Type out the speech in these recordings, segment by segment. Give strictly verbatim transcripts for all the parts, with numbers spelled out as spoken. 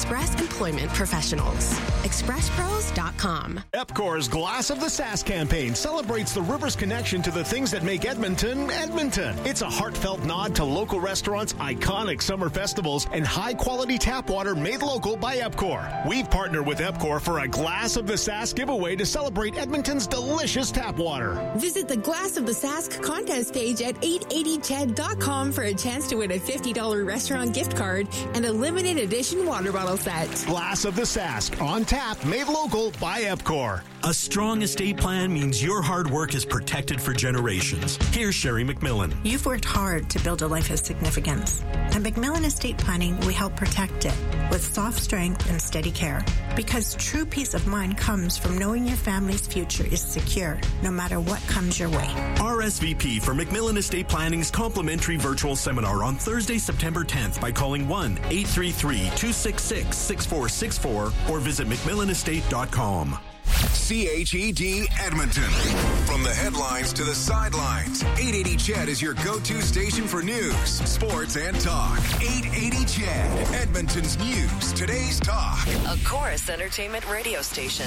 Express Employment Professionals. express pros dot com. Epcor's Glass of the Sask campaign celebrates the river's connection to the things that make Edmonton, Edmonton. It's a heartfelt nod to local restaurants, iconic summer festivals, and high-quality tap water made local by Epcor. We've partnered with Epcor for a Glass of the Sask giveaway to celebrate Edmonton's delicious tap water. Visit the Glass of the Sask contest page at eight eighty C H E D dot com for a chance to win a fifty dollars restaurant gift card and a limited edition water bottle set. Glass of the Sask, on tap, made local by Epcor. A strong estate plan means your hard work is protected for generations. Here's Sherry McMillan. You've worked hard to build a life of significance. At McMillan Estate Planning, we help protect it with soft strength and steady care. Because true peace of mind comes from knowing your family's future is secure, no matter what comes your way. R S V P for McMillan Estate Planning's complimentary virtual seminar on Thursday, September tenth by calling one eight three three, two six six, six four six four or visit mcmillan estate dot com. C H E D Edmonton. From the headlines to the sidelines, eight eighty C H E D is your go-to station for news, sports, and talk. eight eighty C H E D, Edmonton's news, today's talk. A Chorus Entertainment radio station.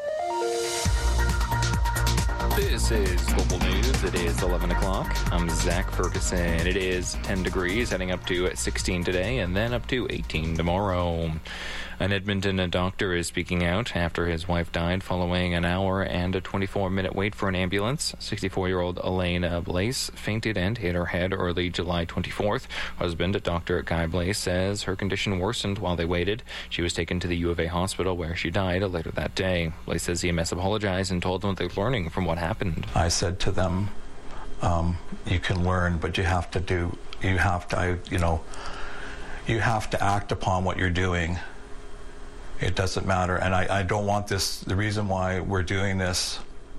This is Global News. It is eleven o'clock. I'm Zach Ferguson. It is ten degrees, heading up to sixteen today and then up to eighteen tomorrow. An Edmonton doctor is speaking out after his wife died following an hour and a twenty-four minute wait for an ambulance. sixty-four-year-old Elaine Blaise fainted and hit her head early July twenty-fourth. Husband, Doctor Guy Blaise, says her condition worsened while they waited. She was taken to the U of A hospital where she died later that day. Blaise says E M S apologized and told them they're learning from what happened. I said to them, um, you can learn, but you have to do, you have to, I, you know, you have to act upon what you're doing. It doesn't matter. And I, I don't want this, the reason why we're doing this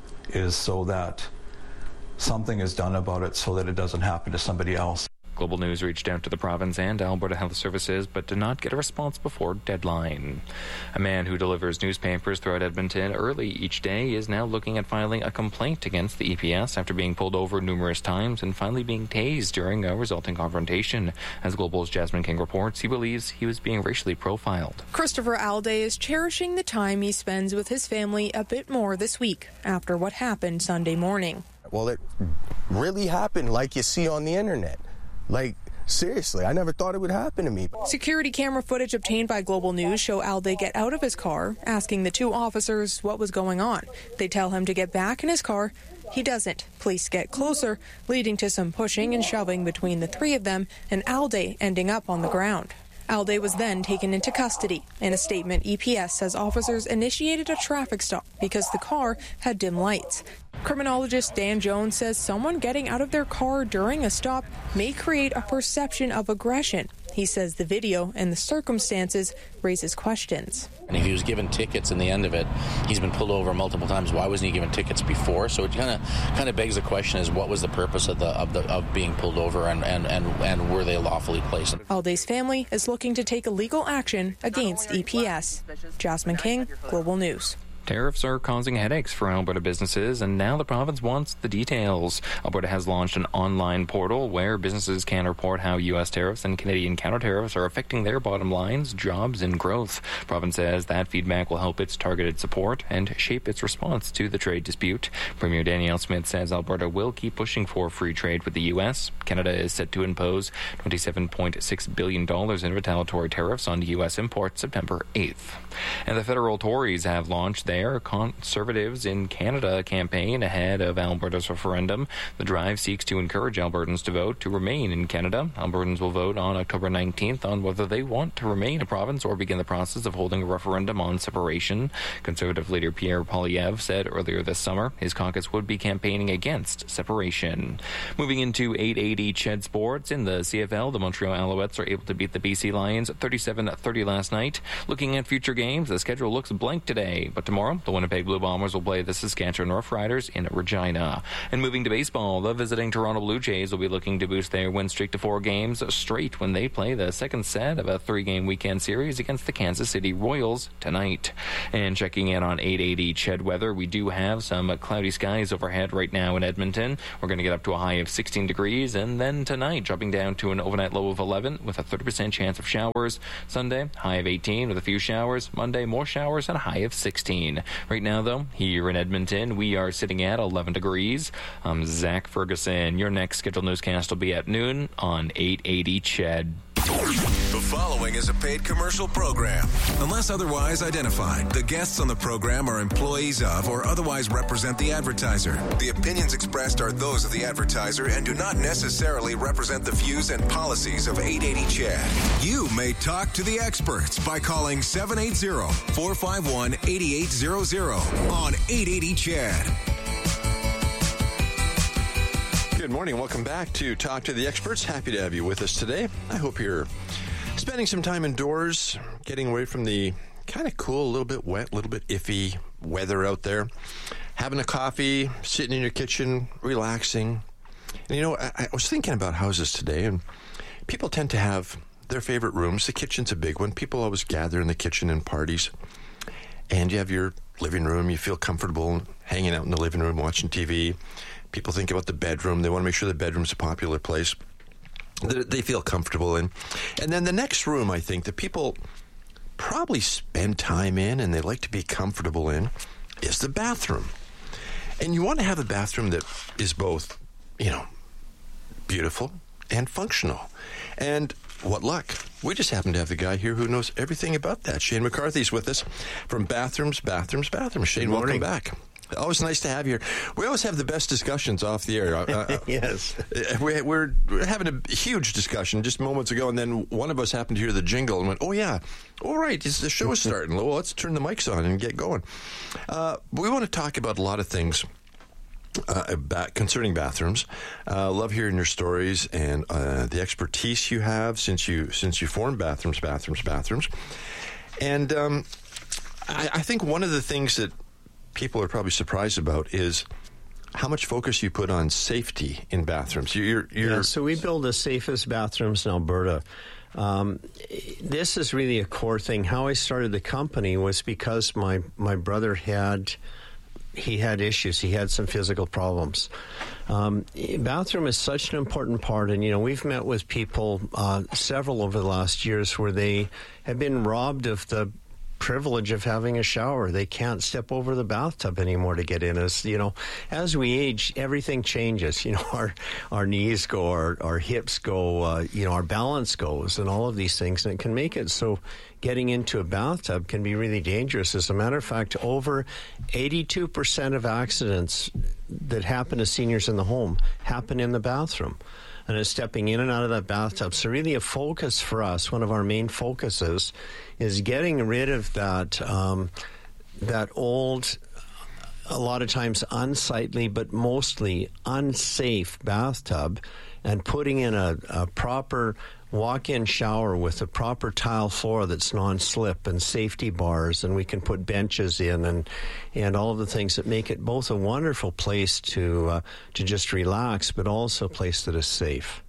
is so that something is done about it so that it doesn't happen to somebody else. Global News reached out to the province and Alberta Health Services, but did not get a response before deadline. A man who delivers newspapers throughout Edmonton early each day is now looking at filing a complaint against the E P S after being pulled over numerous times and finally being tased during a resulting confrontation. As Global's Jasmine King reports, he believes he was being racially profiled. Christopher Alday is cherishing the time he spends with his family a bit more this week after what happened Sunday morning. Well, it really happened like you see on the internet. Like, seriously, I never thought it would happen to me. Security camera footage obtained by Global News show Alday get out of his car, asking the two officers what was going on. They tell him to get back in his car. He doesn't. Police get closer, leading to some pushing and shoving between the three of them, and Alday ending up on the ground. Alday was then taken into custody. In a statement, E P S says officers initiated a traffic stop because the car had dim lights. Criminologist Dan Jones says someone getting out of their car during a stop may create a perception of aggression. He says the video and the circumstances raises questions. And if he was given tickets in the end of it, he's been pulled over multiple times. Why wasn't he given tickets before? So it kind of kind of begs the question: is what was the purpose of the of the of being pulled over, and and and, and were they lawfully placed? Alday's family is looking to take a legal action against E P S. Jasmine King, Global News. Tariffs are causing headaches for Alberta businesses, and now the province wants the details. Alberta has launched an online portal where businesses can report how U S tariffs and Canadian counter-tariffs are affecting their bottom lines, jobs, and growth. The province says that feedback will help its targeted support and shape its response to the trade dispute. Premier Danielle Smith says Alberta will keep pushing for free trade with the U S. Canada is set to impose twenty-seven point six billion dollars in retaliatory tariffs on U S imports September eighth. And the federal Tories have launched their Their Conservatives in Canada campaign ahead of Alberta's referendum. The drive seeks to encourage Albertans to vote to remain in Canada. Albertans will vote on October nineteenth on whether they want to remain a province or begin the process of holding a referendum on separation. Conservative leader Pierre Poilievre said earlier this summer his caucus would be campaigning against separation. Moving into eight eighty C H E D Sports, in the C F L, the Montreal Alouettes are able to beat the B C Lions thirty-seven thirty last night. Looking at future games, the schedule looks blank today, but tomorrow tomorrow, the Winnipeg Blue Bombers will play the Saskatchewan Roughriders in Regina. And moving to baseball, the visiting Toronto Blue Jays will be looking to boost their win streak to four games straight when they play the second set of a three-game weekend series against the Kansas City Royals tonight. And checking in on eight eighty C H E D weather, we do have some cloudy skies overhead right now in Edmonton. We're going to get up to a high of sixteen degrees, and then tonight dropping down to an overnight low of eleven with a thirty percent chance of showers. Sunday, high of eighteen with a few showers. Monday, more showers and a high of sixteen. Right now, though, here in Edmonton, we are sitting at eleven degrees. I'm Zach Ferguson. Your next scheduled newscast will be at noon on eight eighty C H E D. The following is a paid commercial program. Unless otherwise identified, the guests on the program are employees of or otherwise represent the advertiser. The opinions expressed are those of the advertiser and do not necessarily represent the views and policies of eight eighty C H E D. You may talk to the experts by calling seven eight zero, four five one, eight eight zero zero on eight eighty C H E D. Good morning. Welcome back to Talk to the Experts. Happy to have you with us today. I hope you're spending some time indoors, getting away from the kind of cool, a little bit wet, a little bit iffy weather out there, having a coffee, sitting in your kitchen, relaxing. And you know, I, I was thinking about houses today, and people tend to have their favorite rooms. The kitchen's a big one. People always gather in the kitchen in parties. And you have your living room. You feel comfortable hanging out in the living room, watching T V. People think about the bedroom. They want to make sure the bedroom's a popular place that they feel comfortable in. And then the next room, I think, that people probably spend time in and they like to be comfortable in is the bathroom. And you want to have a bathroom that is both, you know, beautiful and functional. And what luck. We just happen to have the guy here who knows everything about that. Shane McCarthy's with us from Bathrooms, Bathrooms, Bathrooms. Shane, welcome back. Always nice to have you here. We always have the best discussions off the air. Uh, yes. We, we're, we're having a huge discussion just moments ago, and then one of us happened to hear the jingle and went, oh, yeah, all right, the show's starting. Well, let's turn the mics on and get going. Uh, we want to talk about a lot of things uh, about, concerning bathrooms. Uh, love hearing your stories and uh, the expertise you have since you since you formed Bathrooms, Bathrooms, Bathrooms. And um, I, I think one of the things that people are probably surprised about is how much focus you put on safety in bathrooms. You're, you're yeah, so we build the safest bathrooms in Alberta. Um, this is really a core thing. How I started the company was because my, my brother had he had issues. He had some physical problems. Um, bathroom is such an important part, and you know we've met with people, uh, several over the last years, where they have been robbed of the privilege of having a shower. They can't step over the bathtub anymore to get in. As you know, as we age, everything changes. You know, our our knees go, our our hips go, uh, you know, our balance goes, and all of these things, and it can make it so getting into a bathtub can be really dangerous. As a matter of fact, over eighty-two percent of accidents that happen to seniors in the home happen in the bathroom. And it's stepping in and out of that bathtub. So really a focus for us, one of our main focuses, is getting rid of that um, that old, a lot of times unsightly, but mostly unsafe bathtub, and putting in a, a proper walk-in shower with a proper tile floor that's non-slip and safety bars, and we can put benches in and and all of the things that make it both a wonderful place to uh, to just relax, but also a place that is safe.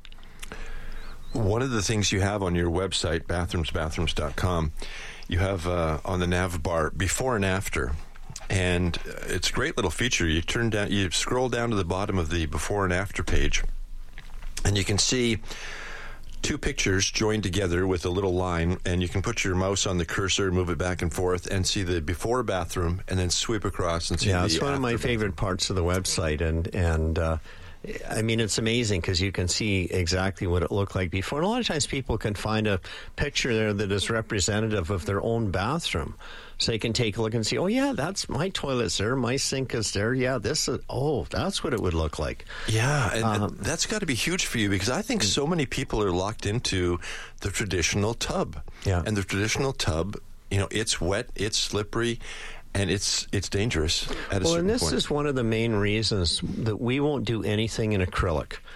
One of the things you have on your website, bathrooms bathrooms dot com, you have uh, on the nav bar before and after. And it's a great little feature. You turn down, you scroll down to the bottom of the before and after page, and you can see two pictures joined together with a little line, and you can put your mouse on the cursor, move it back and forth, and see the before bathroom, and then sweep across and see yeah, the it's one of my bathroom. favorite parts of the website, and and uh, I mean, it's amazing because you can see exactly what it looked like before. And a lot of times people can find a picture there that is representative of their own bathroom. So they can take a look and see, oh, yeah, that's my toilet's there, my sink is there. Yeah, this is, oh, that's what it would look like. Yeah, and, Um, and that's got to be huge for you, because I think so many people are locked into the traditional tub. Yeah. And the traditional tub, you know, it's wet, it's slippery, and it's it's dangerous at a well, certain and this point. is one of the main reasons that we won't do anything in acrylic.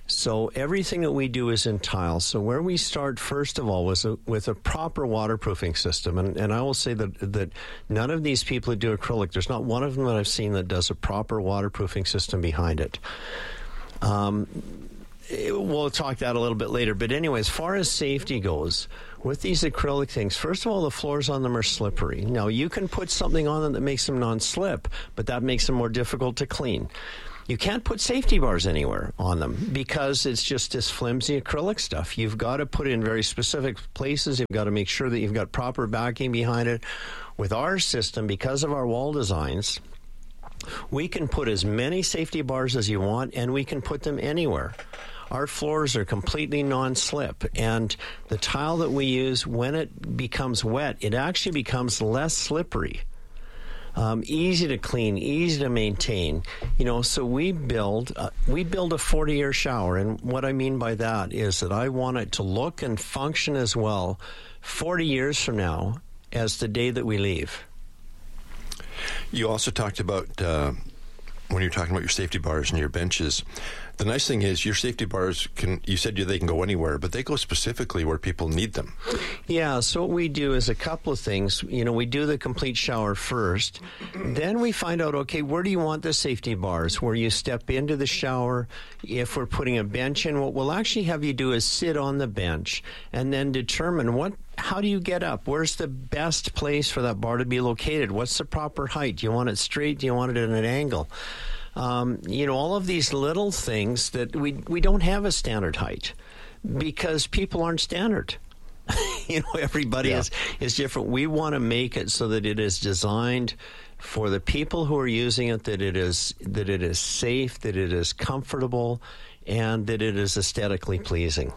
So everything that we do is in tile. So where we start, first of all, was a, with a proper waterproofing system. And, and I will say that, that none of these people who do acrylic, there's not one of them that I've seen that does a proper waterproofing system behind it. Um, we'll talk that a little bit later. But anyway, as far as safety goes, with these acrylic things, first of all, the floors on them are slippery. Now, you can put something on them that makes them non-slip, but that makes them more difficult to clean. You can't put safety bars anywhere on them because it's just this flimsy acrylic stuff. You've got to put it in very specific places. You've got to make sure that you've got proper backing behind it. With our system, because of our wall designs, we can put as many safety bars as you want, and we can put them anywhere. Our floors are completely non-slip, and the tile that we use, when it becomes wet, it actually becomes less slippery. Um, easy to clean, easy to maintain. You know, so we build uh, we build a forty-year shower, and what I mean by that is that I want it to look and function as well forty years from now as the day that we leave. You also talked about, uh, when you're talking about your safety bars and your benches, the nice thing is your safety bars can, you said they can go anywhere, but they go specifically where people need them. Yeah, so what we do is a couple of things. You know, we do the complete shower first. Then we find out, okay, where do you want the safety bars? Where you step into the shower. If we're putting a bench in, what we'll actually have you do is sit on the bench and then determine what, how do you get up? Where's the best place for that bar to be located? What's the proper height? Do you want it straight? Do you want it at an angle? Um, you know, all of these little things that we we don't have a standard height because people aren't standard. You know, everybody yeah. is, is different. We want to make it so that it is designed for the people who are using it, that it is that it is safe, that it is comfortable, and that it is aesthetically pleasing.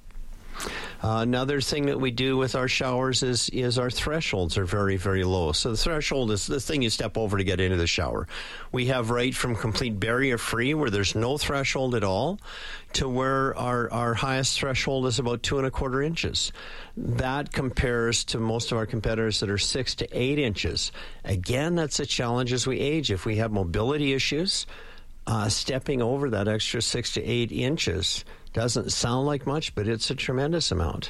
Uh, another thing that we do with our showers is is our thresholds are very, very low. So the threshold is the thing you step over to get into the shower. We have right from complete barrier-free, where there's no threshold at all, to where our, our highest threshold is about two and a quarter inches. That compares to most of our competitors that are six to eight inches. Again, that's a challenge as we age. If we have mobility issues, uh, stepping over that extra six to eight inches doesn't sound like much, but it's a tremendous amount.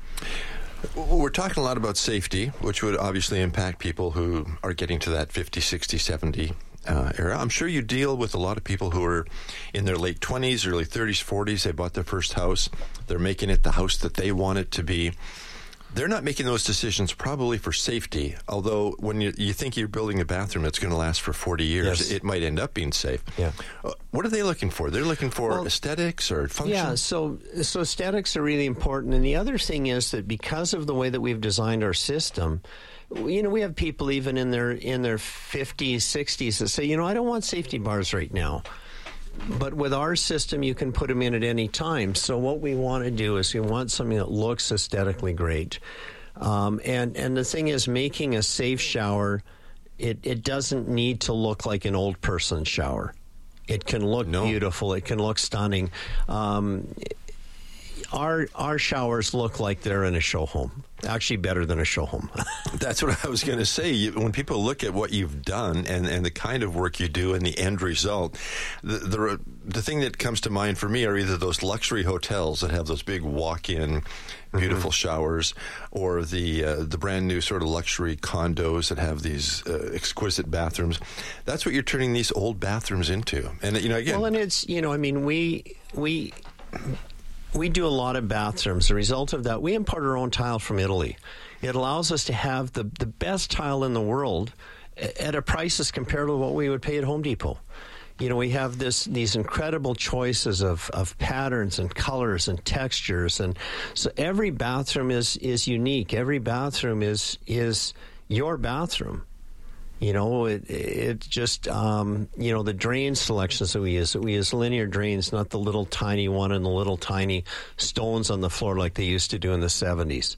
We're talking a lot about safety, which would obviously impact people who are getting to that fifty, sixty, seventy uh, era. I'm sure you deal with a lot of people who are in their late twenties, early thirties, forties. They bought their first house. They're making it the house that they want it to be. They're not making those decisions probably for safety, although when you, you think you're building a bathroom that's going to last for forty years, yes. it might end up being safe. Yeah. Uh, what are they looking for? They're looking for well, aesthetics or function? Yeah, so, so aesthetics are really important. And the other thing is that because of the way that we've designed our system, you know, we have people even in their in their fifties, sixties that say, you know, I don't want safety bars right now. But with our system, you can put them in at any time. So what we want to do is we want something that looks aesthetically great. Um, and, and the thing is, making a safe shower, it, it doesn't need to look like an old person's shower. It can look no. beautiful. It can look stunning. Um, our our showers look like they're in a show home. Actually, better than a show home. That's what I was going to say. You, when people look at what you've done and, and the kind of work you do and the end result, the, the the thing that comes to mind for me are either those luxury hotels that have those big walk-in, beautiful mm-hmm. showers, or the uh, the brand new sort of luxury condos that have these uh, exquisite bathrooms. That's what you're turning these old bathrooms into. And you know, again, well, and it's you know, I mean, we we. We do a lot of bathrooms. The result of that, we import our own tile from Italy. It allows us to have the, the best tile in the world at a price that's comparable to what we would pay at Home Depot. You know, we have this these incredible choices of, of patterns and colors and textures. And so every bathroom is, is unique. Every bathroom is is your bathroom. You know, it, it just, um, you know, the drain selections that we use, that we use linear drains, not the little tiny one and the little tiny stones on the floor like they used to do in the seventies.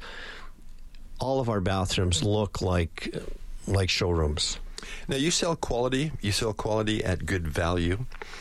All of our bathrooms look like like showrooms. Now, you sell quality. You sell quality at good value.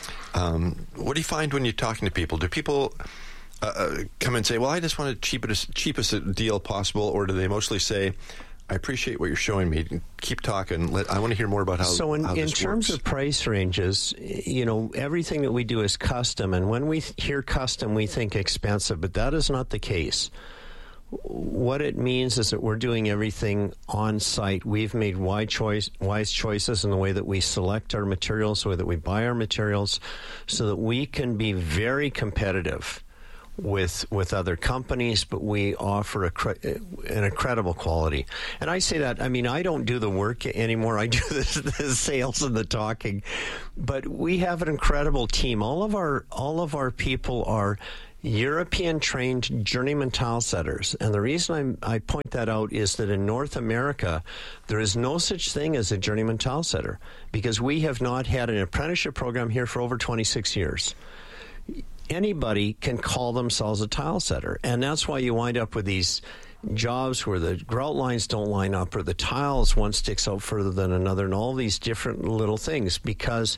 Um, what do you find when you're talking to people? Do people uh, come and say, well, I just want the cheapest, cheapest deal possible, or do they mostly say, I appreciate what you're showing me. Keep talking. Let, I want to hear more about how. So, in, how in this terms works. of price ranges, you know, everything that we do is custom, and when we th- hear custom, we think expensive, but that is not the case. What it means is that we're doing everything on site. We've made wise choice, wise choices in the way that we select our materials, the way that we buy our materials, so that we can be very competitive with with other companies, but we offer a, an incredible quality. And I say that, I mean, I don't do the work anymore. I do the, the sales and the talking. But we have an incredible team. All of our all of our people are European-trained journeyman tile setters. And the reason I'm, I point that out is that in North America, there is no such thing as a journeyman tile setter because we have not had an apprenticeship program here for over twenty-six years. Anybody can call themselves a tile setter, and that's why you wind up with these jobs where the grout lines don't line up or the tiles, one sticks out further than another, and all these different little things because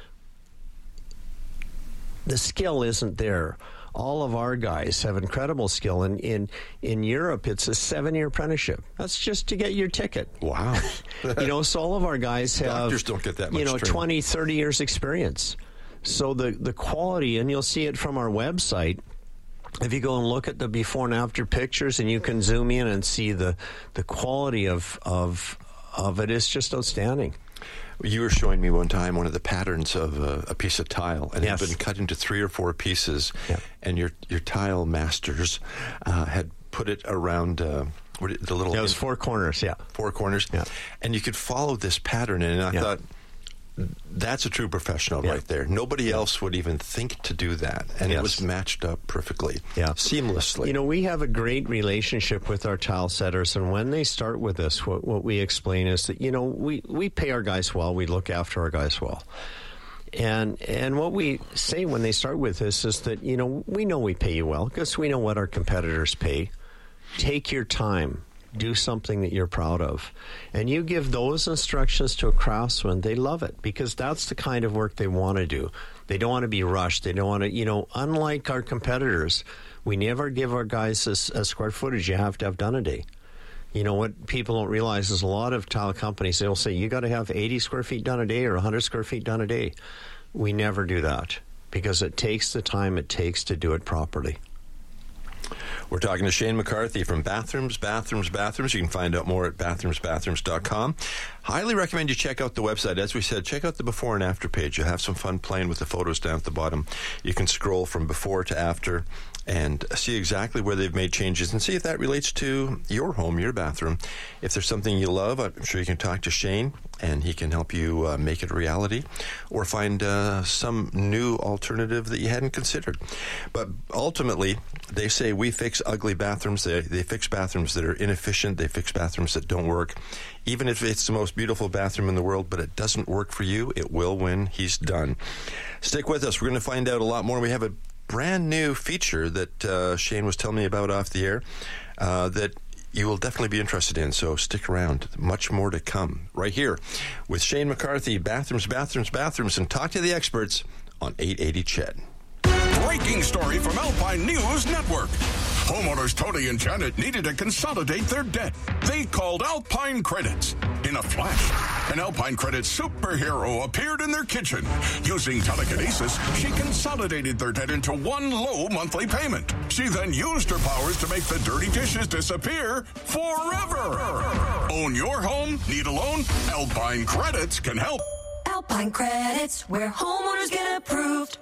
the skill isn't there. All of our guys have incredible skill. And in, in Europe, it's a seven-year apprenticeship. That's just to get your ticket. Wow. You know, so all of our guys have, Doctors don't get that much you know, training. twenty, thirty years experience. So the, the quality, and you'll see it from our website, if you go and look at the before and after pictures and you can zoom in and see the, the quality of, of, of it is just outstanding. You were showing me one time one of the patterns of a, a piece of tile, and Yes. it had been cut into three or four pieces, Yeah. and your your tile masters uh, had put it around uh, what it- the little... It was four corners, yeah. Four corners. Yeah. And you could follow this pattern, and I Yeah. thought, that's a true professional Yeah. right there. Nobody else would even think to do that, and Yes. it was matched up perfectly, Yeah. seamlessly. You know, we have a great relationship with our tile setters, and when they start with us, what, what we explain is that, you know, we, we pay our guys well, we look after our guys well. And and what we say when they start with us is that, you know, we know we pay you well because we know what our competitors pay. Take your time. Do something that you're proud of. And you give those instructions to a craftsman, they love it because that's the kind of work they want to do. They don't want to be rushed. They don't want to, you know, unlike our competitors, we never give our guys a, a square footage you have to have done a day. You know, what people don't realize is a lot of tile companies, they'll say, you got to have eighty square feet done a day or one hundred square feet done a day. We never do that because it takes the time it takes to do it properly. We're talking to Shane McCarthy from Bathrooms, Bathrooms, Bathrooms. You can find out more at bathrooms bathrooms dot com. Highly recommend you check out the website. As we said, check out the before and after page. You'll have some fun playing with the photos down at the bottom. You can scroll from before to after and see exactly where they've made changes and see if that relates to your home, your bathroom. If there's something you love, I'm sure you can talk to Shane and he can help you uh, make it a reality or find uh, some new alternative that you hadn't considered. But ultimately, they say we fix ugly bathrooms. They, they fix bathrooms that are inefficient. They fix bathrooms that don't work. Even if it's the most beautiful bathroom in the world, but it doesn't work for you, it will when he's done. Stick with us. We're going to find out a lot more. We have a brand new feature that uh, Shane was telling me about off the air uh, that you will definitely be interested in, so stick around. Much more to come right here with Shane McCarthy, Bathrooms, Bathrooms, Bathrooms, and talk to the experts on eight eighty C H E D. Breaking story from Alpine News Network. Homeowners Tony and Janet needed to consolidate their debt. They called Alpine Credits. In a flash, an Alpine Credits superhero appeared in their kitchen. Using telekinesis, she consolidated their debt into one low monthly payment. She then used her powers to make the dirty dishes disappear forever. Own your home? Need a loan? Alpine Credits can help. Alpine Credits, where homeowners get approved.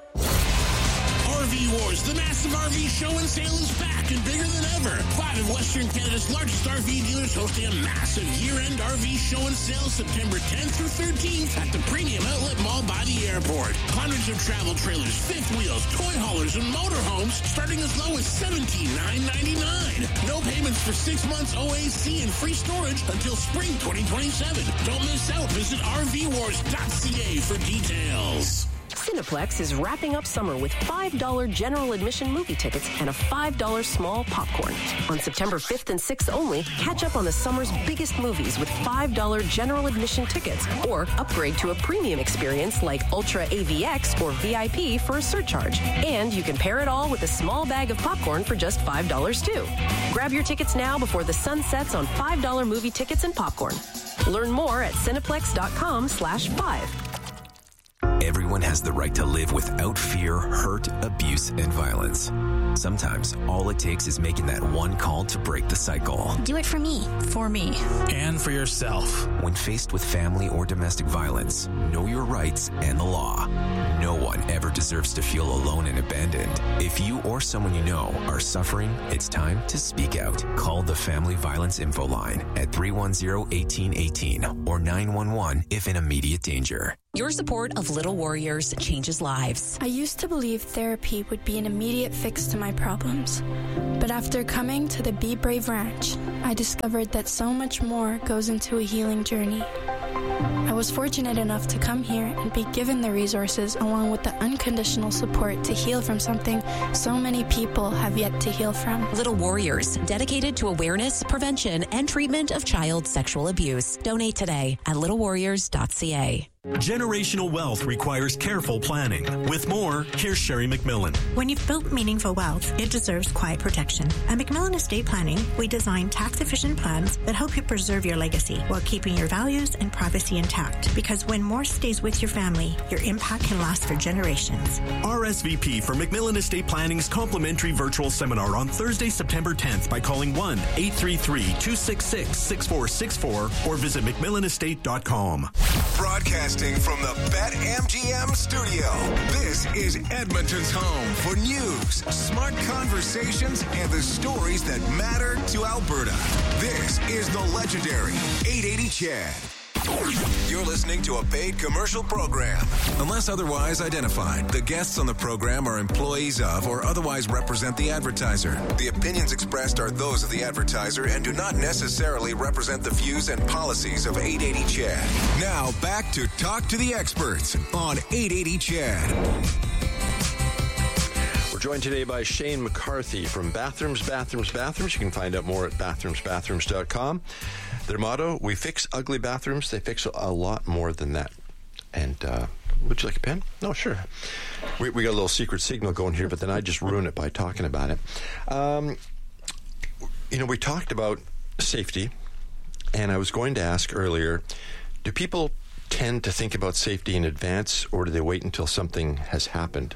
R V Wars, the massive R V show and sale is back and bigger than ever. Five of Western Canada's largest R V dealers hosting a massive year-end R V show and sale September tenth through thirteenth at the Premium Outlet Mall by the airport. Hundreds of travel trailers, fifth wheels, toy haulers, and motorhomes starting as low as seventeen thousand nine hundred ninety-nine dollars. No payments for six months O A C and free storage until spring twenty twenty-seven. Don't miss out. Visit R V wars dot C A for details. Cineplex is wrapping up summer with five dollars general admission movie tickets and a five dollars small popcorn. On September fifth and sixth only, catch up on the summer's biggest movies with five dollars general admission tickets, or upgrade to a premium experience like Ultra A V X or V I P for a surcharge. And you can pair it all with a small bag of popcorn for just five dollars too. Grab your tickets now before the sun sets on five dollars movie tickets and popcorn. Learn more at cineplex.com slash five. Everyone has the right to live without fear, hurt, abuse, and violence. Sometimes all it takes is making that one call to break the cycle. Do it for me. For me. And for yourself. When faced with family or domestic violence, know your rights and the law. No one ever deserves to feel alone and abandoned. If you or someone you know are suffering, it's time to speak out. Call the Family Violence Info Line at three one zero, one eight one eight or nine one one if in immediate danger. Your support of Little Warriors changes lives. I used to believe therapy would be an immediate fix to my problems. But after coming to the Be Brave Ranch, I discovered that so much more goes into a healing journey. I was fortunate enough to come here and be given the resources along with the unconditional support to heal from something so many people have yet to heal from. Little Warriors, dedicated to awareness, prevention, and treatment of child sexual abuse. Donate today at little warriors dot c a. Generational wealth requires careful planning. With more, here's Sherry McMillan. When you've built meaningful wealth, it deserves quiet protection. At McMillan Estate Planning, we design tax-efficient plans that help you preserve your legacy while keeping your values and privacy intact. Because when more stays with your family, your impact can last for generations. R S V P for McMillan Estate Planning's complimentary virtual seminar on Thursday, September tenth by calling one eight three three, two six six, six four six four or visit mcmillan estate dot com. Broadcasting from the BetMGM studio, this is Edmonton's home for news, smart conversations, and the stories that matter to Alberta. This is the legendary eight eighty C H E D. You're listening to a paid commercial program. Unless otherwise identified, the guests on the program are employees of or otherwise represent the advertiser. The opinions expressed are those of the advertiser and do not necessarily represent the views and policies of eight eighty C H E D. Now back to Talk to the Experts on eight eighty C H E D. We're joined today by Shane McCarthy from Bathrooms, Bathrooms, Bathrooms. You can find out more at bathrooms bathrooms dot com. Their motto, we fix ugly bathrooms. They fix a lot more than that. And uh, would you like a pen? No, sure. We, we got a little secret signal going here, but then I just ruin it by talking about it. Um, you know, we talked about safety, and I was going to ask earlier, do people tend to think about safety in advance, or do they wait until something has happened?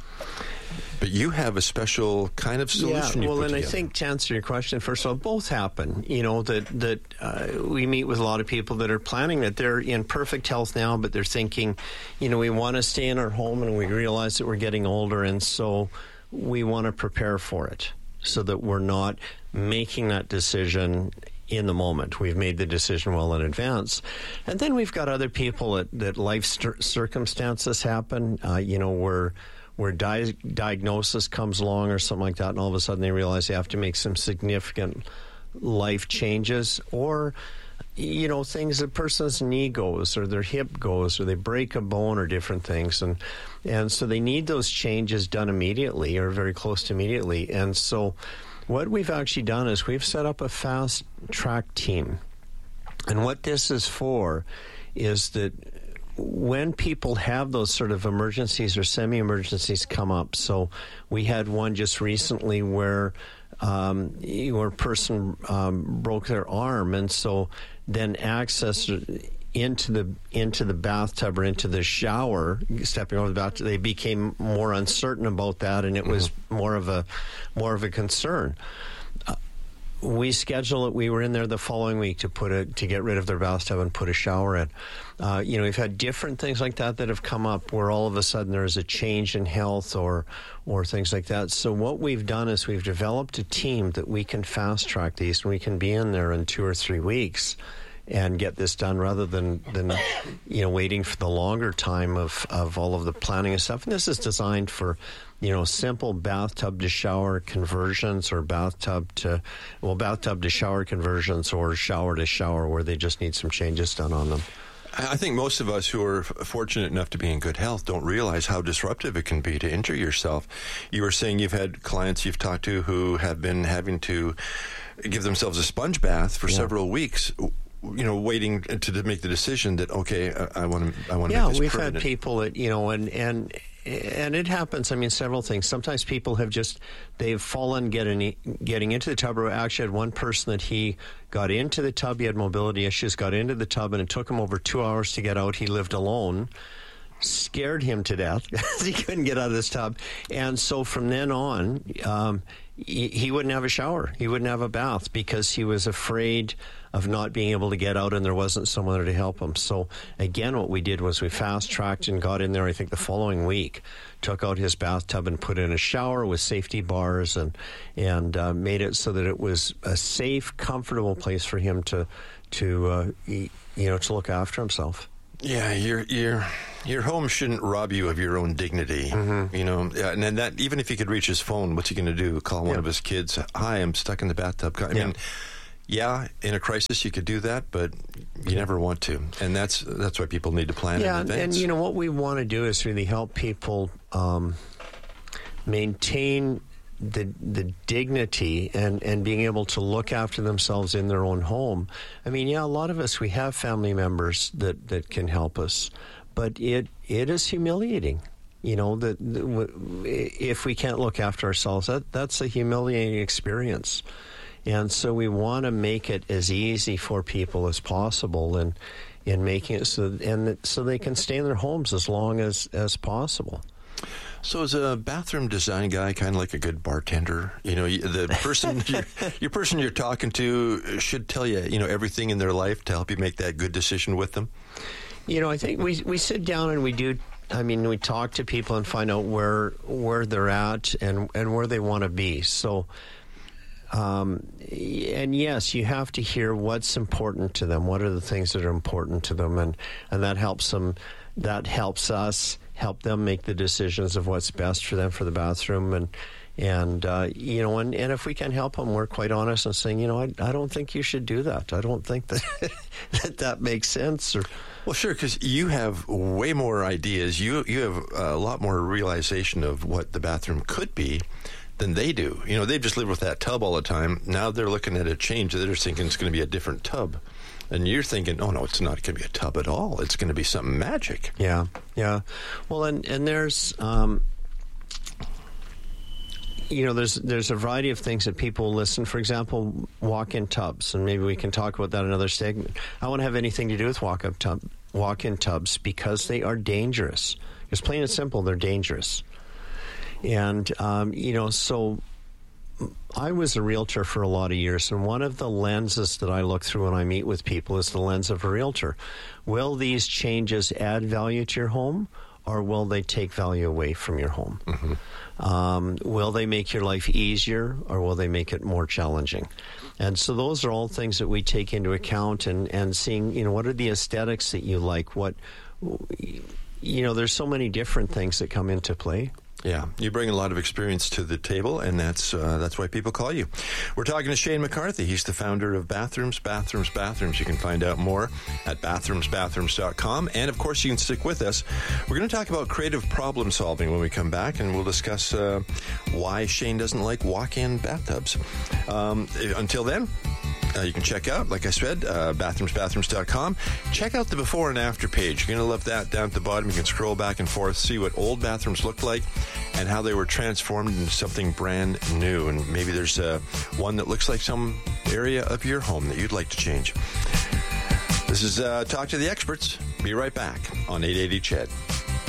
But you have a special kind of solution. Yeah, you well, put and together. I think to answer your question, first of all, both happen. You know, that that uh, we meet with a lot of people that are planning that they're in perfect health now, but they're thinking, you know, we want to stay in our home, and we realize that we're getting older, and so we want to prepare for it so that we're not making that decision in the moment. We've made the decision well in advance. And then we've got other people that, that life st- circumstances happen, uh, you know, where where di- diagnosis comes along or something like that, and all of a sudden they realize they have to make some significant life changes, or, you know, things, a person's knee goes or their hip goes or they break a bone or different things. And, and so they need those changes done immediately or very close to immediately. And so what we've actually done is we've set up a fast track team. And what this is for is that when people have those sort of emergencies or semi-emergencies come up, so we had one just recently where um, where a person um, broke their arm, and so then access into the into the bathtub or into the shower, stepping over the bathtub, they became more uncertain about that, and it mm-hmm. was more of a more of a concern. Uh, we scheduled it. We were in there the following week to put a to get rid of their bathtub and put a shower in. Uh, you know, we've had different things like that that have come up where all of a sudden there's a change in health or or things like that. So what we've done is we've developed a team that we can fast track these, and we can be in there in two or three weeks and get this done rather than, than you know, waiting for the longer time of, of all of the planning and stuff. And this is designed for, you know, simple bathtub to shower conversions or bathtub to, well, bathtub to shower conversions or shower to shower where they just need some changes done on them. I think most of us who are fortunate enough to be in good health don't realize how disruptive it can be to injure yourself. You were saying you've had clients you've talked to who have been having to give themselves a sponge bath for yeah. several weeks, you know, waiting to, to make the decision that, okay, I want to I want to yeah, make this we've permanent. had people that, you know, and, and and it happens. I mean, several things. Sometimes people have just, they've fallen getting, getting into the tub. I actually had one person that he got into the tub. He had mobility issues, got into the tub, and it took him over two hours to get out. He lived alone. Scared him to death because he couldn't get out of this tub. And so from then on, um, he, he wouldn't have a shower. He wouldn't have a bath because he was afraid of not being able to get out and there wasn't someone there to help him. So again, what we did was we fast-tracked and got in there, I think, the following week, took out his bathtub and put in a shower with safety bars and and uh, made it so that it was a safe, comfortable place for him to, to uh, you know, to look after himself. Yeah, your your your home shouldn't rob you of your own dignity. Mm-hmm. You know, and then that even if he could reach his phone, what's he going to do? Call one yeah. of his kids? Hi, I'm stuck in the bathtub. I yeah. mean, yeah, in a crisis you could do that, but you never want to, and that's that's why people need to plan yeah, in advance. And you know what we want to do is really help people um, maintain the the dignity and, and being able to look after themselves in their own home. I mean, yeah, a lot of us, we have family members that, that can help us, but it it is humiliating. You know, that if we can't look after ourselves, that that's a humiliating experience. And so we want to make it as easy for people as possible and in making it so and so they can stay in their homes as long as, as possible. So is a bathroom design guy kind of like a good bartender? You know, the person, you're, your person you're talking to should tell you, you know, everything in their life to help you make that good decision with them? You know, I think we we sit down and we do, I mean, we talk to people and find out where where they're at and, and where they want to be. So, um, and yes, you have to hear what's important to them. What are the things that are important to them? And, and that helps them, that helps us help them make the decisions of what's best for them for the bathroom. And, and uh, you know, and, and if we can help them, we're quite honest in saying, you know, I, I don't think you should do that. I don't think that that, that makes sense. Or, well, sure, because you have way more ideas. You, you have a lot more realization of what the bathroom could be than they do. You know, they've just lived with that tub all the time. Now they're looking at a change. They're thinking it's going to be a different tub. And you're thinking, oh, no, it's not going to be a tub at all. It's going to be something magic. Yeah, yeah. Well, and, and there's, um, you know, there's there's a variety of things that people listen. For example, walk-in tubs, and maybe we can talk about that in another segment. I won't have anything to do with walk-in tub, walk-in tubs because they are dangerous. It's plain and simple, they're dangerous. And, um, you know, so I was a realtor for a lot of years, and one of the lenses that I look through when I meet with people is the lens of a realtor. Will these changes add value to your home, or will they take value away from your home? Mm-hmm. Um, will they make your life easier, or will they make it more challenging? And so those are all things that we take into account, and, and seeing, you know, what are the aesthetics that you like? What, you know, there's so many different things that come into play. Yeah, you bring a lot of experience to the table, and that's uh, that's why people call you. We're talking to Shane McCarthy. He's the founder of Bathrooms, Bathrooms, Bathrooms. You can find out more at bathrooms bathrooms dot com. And, of course, you can stick with us. We're going to talk about creative problem solving when we come back, and we'll discuss uh, why Shane doesn't like walk-in bathtubs. Um, until then, Uh, you can check out, like I said, uh, bathrooms bathrooms dot com. Check out the before and after page. You're going to love that down at the bottom. You can scroll back and forth, see what old bathrooms looked like and how they were transformed into something brand new. And maybe there's uh, one that looks like some area of your home that you'd like to change. This is uh, Talk to the Experts. Be right back on eight eighty C H E D.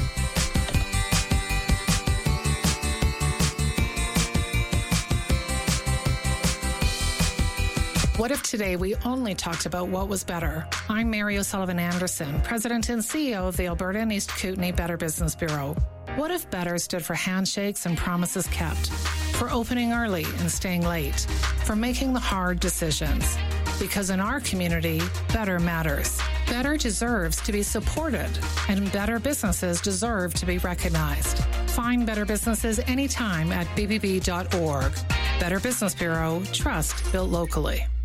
What if today we only talked about what was better? I'm Mary O'Sullivan Anderson, President and C E O of the Alberta and East Kootenay Better Business Bureau. What if better stood for handshakes and promises kept, for opening early and staying late, for making the hard decisions? Because in our community, better matters. Better deserves to be supported, and better businesses deserve to be recognized. Find better businesses anytime at b b b dot org. Better Business Bureau, trust built locally.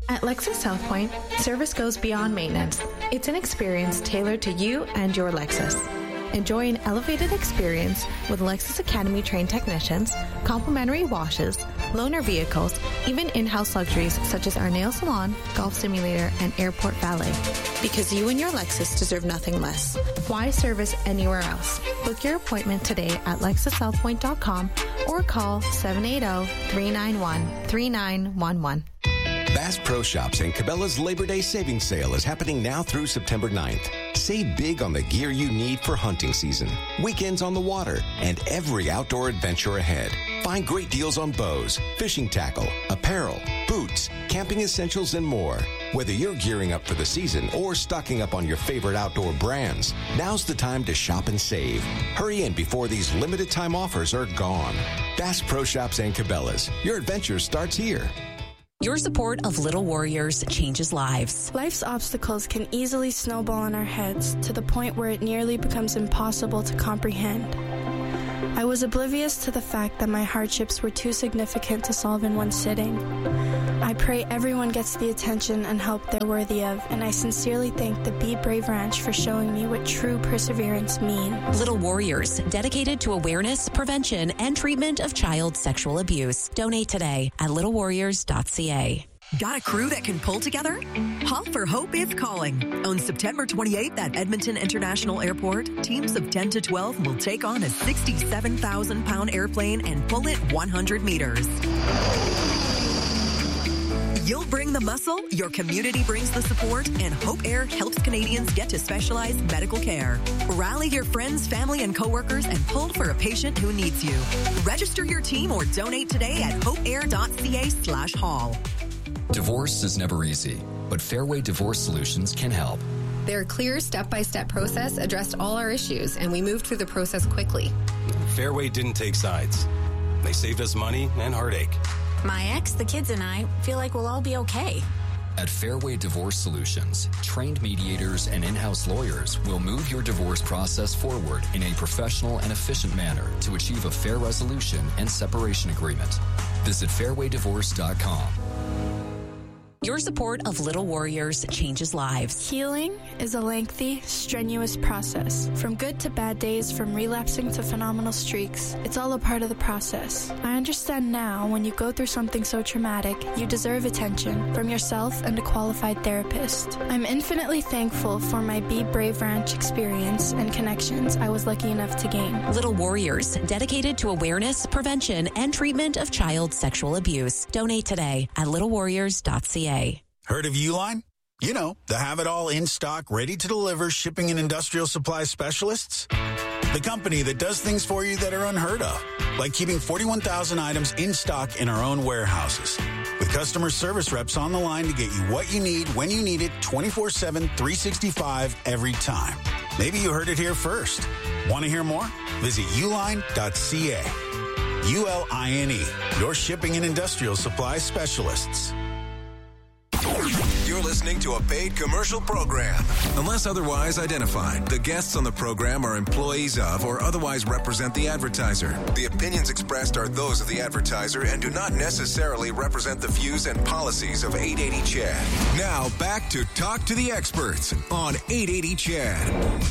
At Lexus South Point, service goes beyond maintenance. It's an experience tailored to you and your Lexus. Enjoy an elevated experience with Lexus Academy trained technicians, complimentary washes, loaner vehicles, even in-house luxuries such as our nail salon, golf simulator, and airport valet. Because you and your Lexus deserve nothing less. Why service anywhere else? Book your appointment today at lexus south point dot com or call seven eight zero, three nine one, three nine one one. Bass Pro Shops and Cabela's Labor Day Savings Sale is happening now through September ninth. Save big on the gear you need for hunting season, weekends on the water, and every outdoor adventure ahead. Find great deals on bows, fishing tackle, apparel, boots, camping essentials, and more. Whether you're gearing up for the season or stocking up on your favorite outdoor brands, now's the time to shop and save. Hurry in before these limited time offers are gone. Bass Pro Shops and Cabela's. Your adventure starts here. Your support of Little Warriors changes lives. Life's obstacles can easily snowball in our heads to the point where it nearly becomes impossible to comprehend. I was oblivious to the fact that my hardships were too significant to solve in one sitting. I pray everyone gets the attention and help they're worthy of, and I sincerely thank the Be Brave Ranch for showing me what true perseverance means. Little Warriors, dedicated to awareness, prevention, and treatment of child sexual abuse. Donate today at little warriors dot c a. Got a crew that can pull together? Haul for Hope is calling. On September twenty-eighth at Edmonton International Airport, teams of ten to twelve will take on a sixty-seven thousand pound airplane and pull it one hundred meters. You'll bring the muscle, your community brings the support, and Hope Air helps Canadians get to specialized medical care. Rally your friends, family, and coworkers and pull for a patient who needs you. Register your team or donate today at hope air dot c a slash haul. Divorce is never easy, but Fairway Divorce Solutions can help. Their clear step-by-step process addressed all our issues, and we moved through the process quickly. Fairway didn't take sides. They saved us money and heartache. My ex, the kids, and I feel like we'll all be okay. At Fairway Divorce Solutions, trained mediators and in-house lawyers will move your divorce process forward in a professional and efficient manner to achieve a fair resolution and separation agreement. Visit fairway divorce dot com. Your support of Little Warriors changes lives. Healing is a lengthy, strenuous process. From good to bad days, from relapsing to phenomenal streaks, it's all a part of the process. I understand now when you go through something so traumatic, you deserve attention from yourself and a qualified therapist. I'm infinitely thankful for my Be Brave Ranch experience and connections I was lucky enough to gain. Little Warriors, dedicated to awareness, prevention, and treatment of child sexual abuse. Donate today at little warriors dot c a. Heard of Uline? You know, the have-it-all in-stock, ready-to-deliver shipping and industrial supply specialists. The company that does things for you that are unheard of, like keeping forty-one thousand items in stock in our own warehouses. With customer service reps on the line to get you what you need, when you need it, twenty-four seven, three sixty-five, every time. Maybe you heard it here first. Want to hear more? Visit uline dot c a. U L I N E, your shipping and industrial supply specialists. You're listening to a paid commercial program. Unless otherwise identified, the guests on the program are employees of or otherwise represent the advertiser. The opinions expressed are those of the advertiser and do not necessarily represent the views and policies of eight eighty C H A D. Now back to Talk to the Experts on eight eighty C H A D.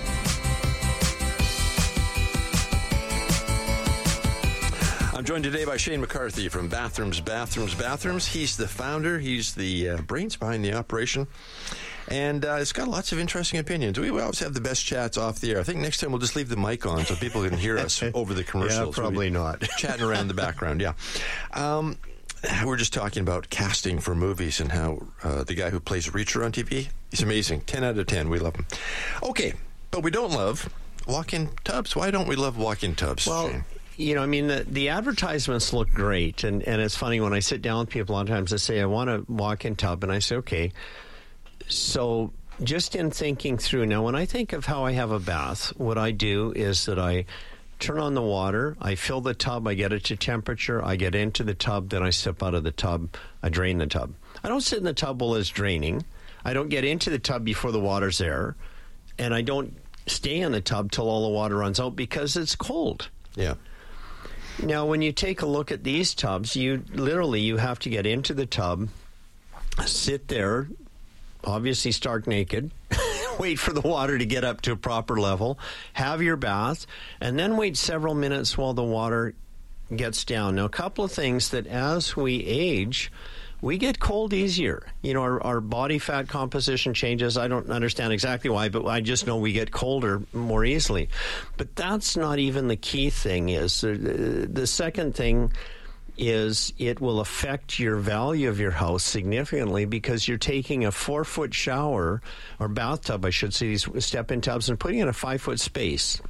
I'm joined today by Shane McCarthy from Bathrooms, Bathrooms, Bathrooms. He's the founder. He's the uh, brains behind the operation. And uh, it's got lots of interesting opinions. We always have the best chats off the air. I think next time we'll just leave the mic on so people can hear us over the commercials. Yeah, probably we'll not. Chatting around in the background, yeah. Um, we're just talking about casting for movies and how uh, the guy who plays Reacher on T V, he's amazing. ten out of ten. We love him. Okay, but we don't love walk-in tubs. Why don't we love walk-in tubs, Well, Shane? You know, I mean, the, the advertisements look great. And, and it's funny, when I sit down with people, a lot of times they say, I want a walk-in tub. And I say, okay. So just in thinking through, now, when I think of how I have a bath, what I do is that I turn on the water, I fill the tub, I get it to temperature, I get into the tub, then I step out of the tub, I drain the tub. I don't sit in the tub while it's draining. I don't get into the tub before the water's there. And I don't stay in the tub till all the water runs out because it's cold. Yeah. Now, when you take a look at these tubs, you literally you have to get into the tub, sit there, obviously stark naked, wait for the water to get up to a proper level, have your bath, and then wait several minutes while the water gets down. Now, a couple of things that as we age, we get cold easier. You know, our, our body fat composition changes. I don't understand exactly why, but I just know we get colder more easily. But that's not even the key thing. Is the, the second thing is it will affect your value of your house significantly because you're taking a four-foot shower, or bathtub, I should say, these step-in tubs, and putting in a five-foot space.